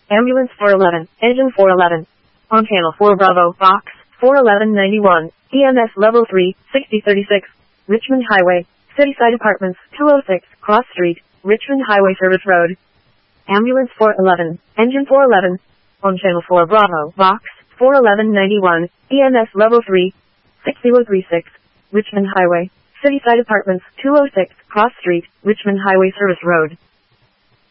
Ambulance 411, Engine 411. On Channel 4 Bravo, Box 41191, EMS Level 3, 6036, Richmond Highway, Cityside Apartments, 206, Cross Street, Richmond Highway Service Road. Ambulance 411, Engine 411. On Channel 4 Bravo, Box 41191, EMS Level 3, 6036, Richmond Highway, Cityside Apartments, 206, Cross Street, Richmond Highway Service Road.